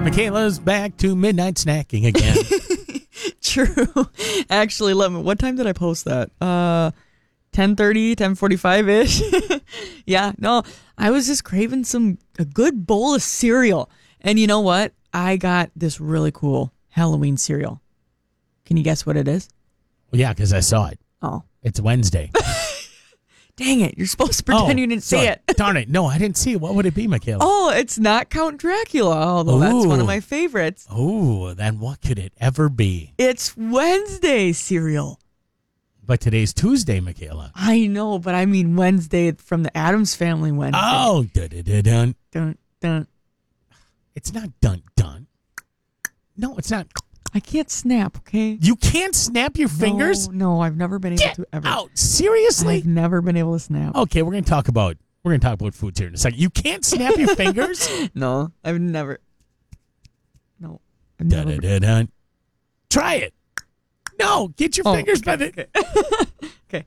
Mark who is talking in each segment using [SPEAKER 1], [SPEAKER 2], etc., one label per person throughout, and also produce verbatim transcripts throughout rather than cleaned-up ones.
[SPEAKER 1] Michaela's back to midnight snacking again.
[SPEAKER 2] True. Actually, let me, what time did I post that? Uh, ten thirty, ten forty-five-ish. Yeah, no, I was just craving some a good bowl of cereal. And you know what? I got this really cool Halloween cereal. Can you guess what it is?
[SPEAKER 1] Well, yeah, because I saw it.
[SPEAKER 2] Oh.
[SPEAKER 1] It's Wednesday.
[SPEAKER 2] Dang it. You're supposed to pretend
[SPEAKER 1] oh,
[SPEAKER 2] you didn't
[SPEAKER 1] sorry.
[SPEAKER 2] see it.
[SPEAKER 1] Darn it. No, I didn't see it. What would it be, Michaela?
[SPEAKER 2] Oh, it's not Count Dracula, although that's one of
[SPEAKER 1] Ooh.
[SPEAKER 2] my favorites.
[SPEAKER 1] Oh, then what could it ever be?
[SPEAKER 2] It's Wednesday cereal.
[SPEAKER 1] But today's Tuesday, Michaela.
[SPEAKER 2] I know, but I mean Wednesday from the Addams Family Wednesday.
[SPEAKER 1] Oh, dun-dun-dun.
[SPEAKER 2] Dun, dun.
[SPEAKER 1] It's not dun dun. No, it's not.
[SPEAKER 2] I can't snap, okay?
[SPEAKER 1] You can't snap your fingers?
[SPEAKER 2] No, no, I've never been able
[SPEAKER 1] Get
[SPEAKER 2] to ever.
[SPEAKER 1] out. Seriously?
[SPEAKER 2] I've never been able to snap.
[SPEAKER 1] Okay, we're going to talk about we're going to talk about foods here in a second. You can't snap your fingers?
[SPEAKER 2] No, I've never. No, I've never. been-
[SPEAKER 1] Dun-dun-dun. Try it. No, get your
[SPEAKER 2] Oh,
[SPEAKER 1] fingers
[SPEAKER 2] okay,
[SPEAKER 1] by the
[SPEAKER 2] okay. Okay.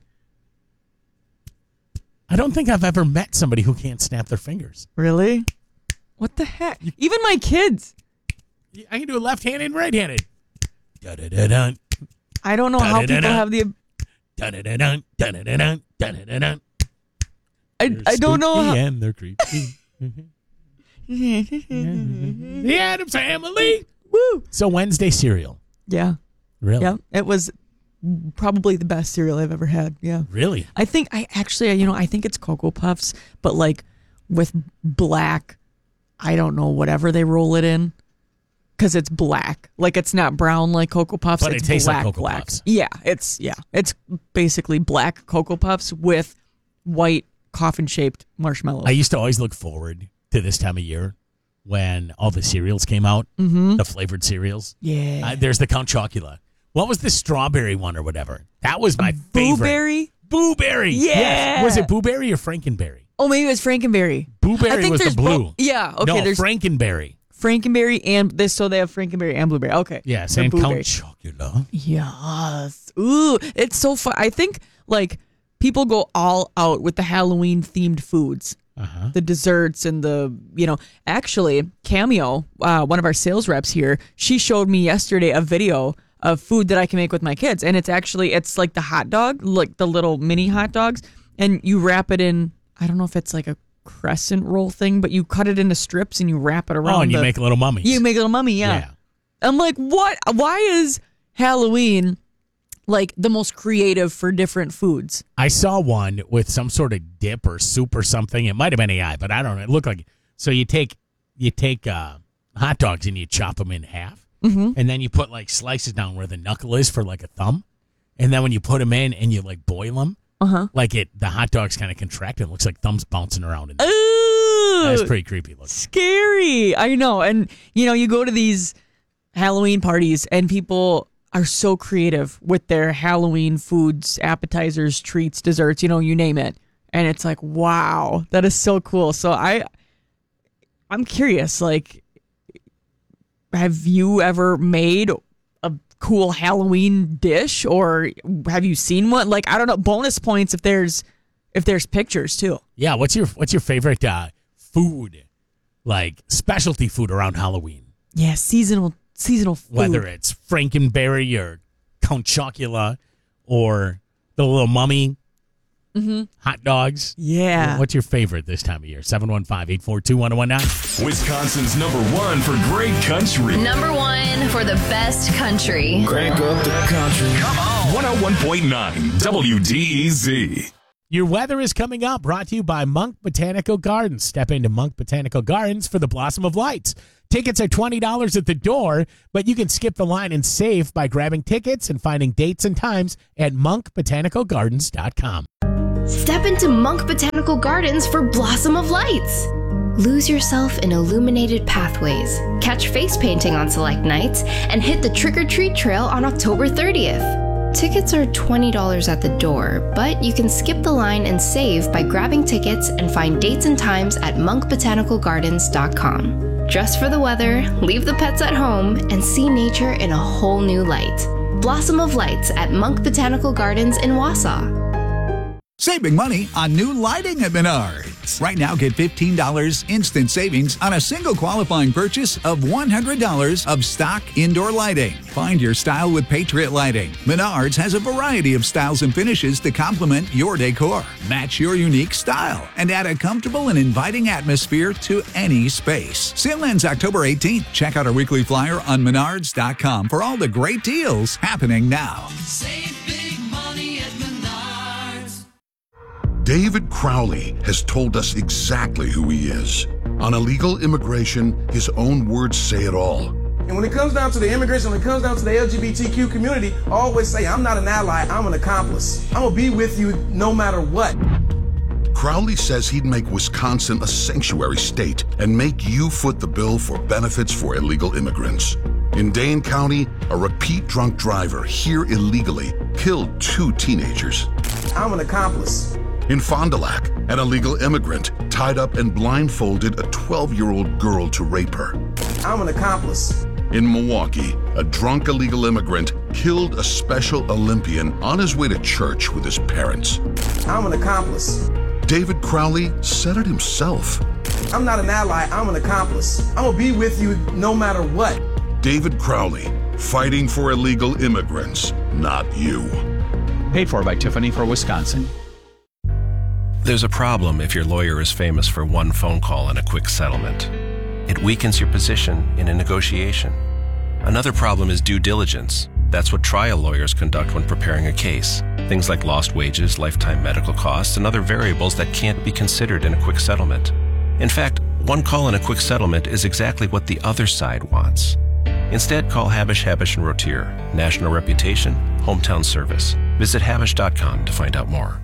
[SPEAKER 1] I don't think I've ever met somebody who can't snap their fingers.
[SPEAKER 2] Really? What the heck? Even my kids.
[SPEAKER 1] I can do it left-handed and right-handed. Dun-dun-dun-dun.
[SPEAKER 2] I don't know how people
[SPEAKER 1] Da-da-da-da.
[SPEAKER 2] have the.
[SPEAKER 1] Dun-dun-dun-dun. Dun-dun-dun-dun. Dun-dun-dun-dun.
[SPEAKER 2] I,
[SPEAKER 1] They're
[SPEAKER 2] I don't know.
[SPEAKER 1] spooky
[SPEAKER 2] How,
[SPEAKER 1] and they're creepy. The Addams Family.
[SPEAKER 2] Woo!
[SPEAKER 1] So Wednesday cereal.
[SPEAKER 2] Yeah.
[SPEAKER 1] Really?
[SPEAKER 2] Yeah. It was probably the best cereal I've ever had. Yeah.
[SPEAKER 1] Really?
[SPEAKER 2] I think I actually, you know, I think it's Cocoa Puffs, but like with black, I don't know, whatever they roll it in. Because it's black. Like, it's not brown like Cocoa Puffs.
[SPEAKER 1] But it
[SPEAKER 2] it's
[SPEAKER 1] tastes like
[SPEAKER 2] black,
[SPEAKER 1] Cocoa
[SPEAKER 2] black.
[SPEAKER 1] Puffs.
[SPEAKER 2] Yeah, it's yeah, it's basically black Cocoa Puffs with white coffin-shaped marshmallows.
[SPEAKER 1] I used to always look forward to this time of year when all the cereals came out,
[SPEAKER 2] mm-hmm.
[SPEAKER 1] the flavored cereals.
[SPEAKER 2] Yeah.
[SPEAKER 1] Uh, there's the Count Chocula. What was the strawberry one or whatever? That was my favorite.
[SPEAKER 2] Blueberry?
[SPEAKER 1] Blueberry.
[SPEAKER 2] Yeah.
[SPEAKER 1] Yes. Was it Blueberry or Frankenberry?
[SPEAKER 2] Oh, maybe it was Frankenberry.
[SPEAKER 1] Blueberry
[SPEAKER 2] I think
[SPEAKER 1] was the
[SPEAKER 2] there's
[SPEAKER 1] blue.
[SPEAKER 2] bo- yeah, okay,
[SPEAKER 1] No,
[SPEAKER 2] there's
[SPEAKER 1] Frankenberry.
[SPEAKER 2] Frankenberry and this, so they have Frankenberry and Blueberry. Okay.
[SPEAKER 1] Yes,
[SPEAKER 2] Or
[SPEAKER 1] and Count
[SPEAKER 2] Blueberry.
[SPEAKER 1] Chocula.
[SPEAKER 2] Yes. Ooh, it's so fun. I think, like, people go all out with the Halloween-themed foods.
[SPEAKER 1] Uh-huh.
[SPEAKER 2] The desserts and the, you know, actually, Cameo, uh, one of our sales reps here, she showed me yesterday a video of food that I can make with my kids. And it's actually, it's like the hot dog, like the little mini hot dogs. And you wrap it in, I don't know if it's like a crescent roll thing, but you cut it into strips and you wrap it around.
[SPEAKER 1] Oh, and you
[SPEAKER 2] the-
[SPEAKER 1] make little mummies.
[SPEAKER 2] You make a little mummy, yeah.
[SPEAKER 1] Yeah.
[SPEAKER 2] I'm like, what? Why is Halloween like the most creative for different foods?
[SPEAKER 1] I saw one with some sort of dip or soup or something. It might have been A I, but I don't know. It looked like so. You take you take uh, hot dogs and you chop them in half,
[SPEAKER 2] Mm-hmm.
[SPEAKER 1] and then you put like slices down where the knuckle is for like a thumb, and then when you put them in and you like boil them,
[SPEAKER 2] Uh-huh.
[SPEAKER 1] like it, the hot dogs kind of contract. And it looks like thumbs bouncing around. In there.
[SPEAKER 2] Ooh,
[SPEAKER 1] That's pretty creepy looking.
[SPEAKER 2] scary. I know. And, you know, you go to these Halloween parties and people are so creative with their Halloween foods, appetizers, treats, desserts, you know, you name it. And it's like, wow, that is so cool. So I, I'm curious, like, have you ever made a cool Halloween dish, or have you seen one? Like, I don't know, bonus points if there's if there's pictures too.
[SPEAKER 1] Yeah. What's your What's your favorite uh, food, like specialty food around Halloween?
[SPEAKER 2] Yeah, seasonal seasonal food.
[SPEAKER 1] Whether it's Frankenberry or Count Chocula or the little mummy,
[SPEAKER 2] Mm-hmm.
[SPEAKER 1] hot dogs.
[SPEAKER 2] Yeah.
[SPEAKER 1] What's your favorite this time of year? seven one five, eight four two, one oh one nine.
[SPEAKER 3] Wisconsin's number one for great country.
[SPEAKER 4] Number one for the best country.
[SPEAKER 3] Crank up the country. Come on. one oh one point nine W D E Z.
[SPEAKER 1] Your weather is coming up, brought to you by Monk Botanical Gardens. Step into Monk Botanical Gardens for the Blossom of Lights. Tickets are twenty dollars at the door, but you can skip the line and save by grabbing tickets and finding dates and times at monk botanical gardens dot com.
[SPEAKER 5] Step into Monk Botanical Gardens for Blossom of Lights. Lose yourself in illuminated pathways, catch face painting on select nights, and hit the trick-or-treat trail on October thirtieth. Tickets are twenty dollars at the door, but you can skip the line and save by grabbing tickets and find dates and times at monk botanical gardens dot com. Dress for the weather, leave the pets at home, and see nature in a whole new light. Blossom of Lights at Monk Botanical Gardens in Wausau.
[SPEAKER 6] Save big money on new lighting at Menards. Right now, get fifteen dollars instant savings on a single qualifying purchase of one hundred dollars of stock indoor lighting. Find your style with Patriot Lighting. Menards has a variety of styles and finishes to complement your decor. Match your unique style and add a comfortable and inviting atmosphere to any space. Sale ends October eighteenth. Check out our weekly flyer on menards dot com for all the great deals happening now.
[SPEAKER 7] Save big money at Menards.
[SPEAKER 8] David Crowley has told us exactly who he is. On illegal immigration, his own words say it all.
[SPEAKER 9] And when it comes down to the immigration, when it comes down to the L G B T Q community, I always say, I'm not an ally, I'm an accomplice. I'm going to be with you no matter what.
[SPEAKER 8] Crowley says he'd make Wisconsin a sanctuary state and make you foot the bill for benefits for illegal immigrants. In Dane County, a repeat drunk driver here illegally killed two teenagers.
[SPEAKER 9] I'm an accomplice.
[SPEAKER 8] In Fond du Lac, an illegal immigrant tied up and blindfolded a twelve-year-old girl to rape her.
[SPEAKER 9] I'm an accomplice.
[SPEAKER 8] In Milwaukee, a drunk illegal immigrant killed a Special Olympian on his way to church with his parents.
[SPEAKER 9] I'm an accomplice.
[SPEAKER 8] David Crowley said it himself.
[SPEAKER 9] I'm not an ally, I'm an accomplice. I'm going to be with you no matter what.
[SPEAKER 8] David Crowley, fighting for illegal immigrants, not you.
[SPEAKER 10] Paid for by Tiffany for Wisconsin.
[SPEAKER 11] There's a problem if your lawyer is famous for one phone call and a quick settlement. It weakens your position in a negotiation. Another problem is due diligence. That's what trial lawyers conduct when preparing a case. Things like lost wages, lifetime medical costs, and other variables that can't be considered in a quick settlement. In fact, one call and a quick settlement is exactly what the other side wants. Instead, call Habish, Habish and Rotier. National reputation, hometown service. Visit habish dot com to find out more.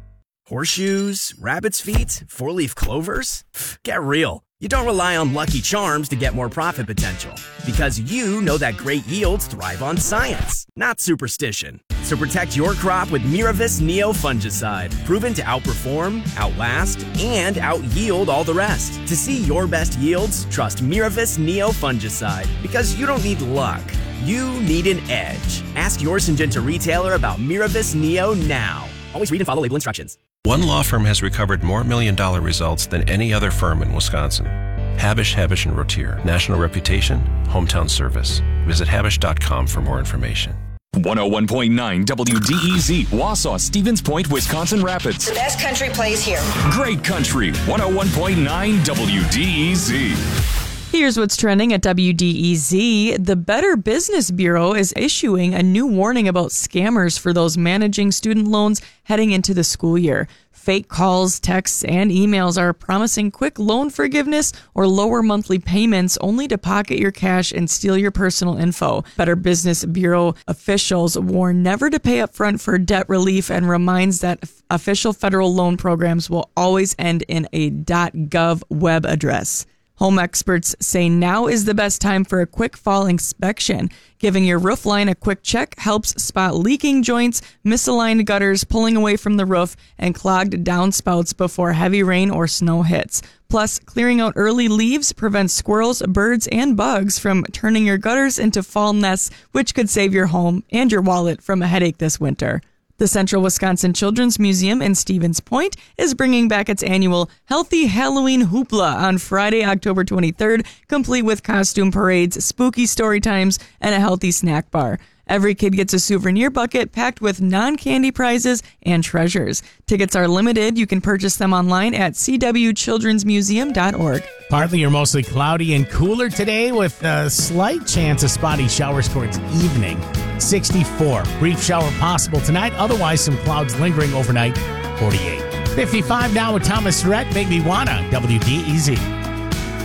[SPEAKER 12] Horseshoes, rabbit's feet, four-leaf clovers? Get real. You don't rely on Lucky Charms to get more profit potential because you know that great yields thrive on science, not superstition. So protect your crop with Miravis Neo Fungicide, proven to outperform, outlast, and out-yield all the rest. To see your best yields, trust Miravis Neo Fungicide because you don't need luck. You need an edge. Ask your Syngenta retailer about Miravis Neo now. Always read and follow label instructions.
[SPEAKER 11] One law firm has recovered more million-dollar results than any other firm in Wisconsin. Habish, Habish and Rotier. National reputation, hometown service. Visit habish dot com for more information.
[SPEAKER 3] one oh one point nine W D E Z, Wausau, Stevens Point, Wisconsin Rapids.
[SPEAKER 13] The best country plays here.
[SPEAKER 3] Great country, one oh one point nine W D E Z.
[SPEAKER 2] Here's what's trending at W D E Z. The Better Business Bureau is issuing a new warning about scammers for those managing student loans heading into the school year. Fake calls, texts, and emails are promising quick loan forgiveness or lower monthly payments only to pocket your cash and steal your personal info. Better Business Bureau officials warn never to pay up front for debt relief and reminds that official federal loan programs will always end in a .gov web address. Home experts say now is the best time for a quick fall inspection. Giving your roof line a quick check helps spot leaking joints, misaligned gutters pulling away from the roof, and clogged downspouts before heavy rain or snow hits. Plus, clearing out early leaves prevents squirrels, birds, and bugs from turning your gutters into fall nests, which could save your home and your wallet from a headache this winter. The Central Wisconsin Children's Museum in Stevens Point is bringing back its annual Healthy Halloween Hoopla on Friday, October twenty-third, complete with costume parades, spooky story times, and a healthy snack bar. Every kid gets a souvenir bucket packed with non-candy prizes and treasures. Tickets are limited. You can purchase them online at c w children's museum dot org.
[SPEAKER 1] Partly or mostly cloudy and cooler today with a slight chance of spotty showers towards evening. sixty-four. Brief shower possible tonight. Otherwise, some clouds lingering overnight. forty-eight. fifty-five now with Thomas Rhett. Make me wanna. W D E Z.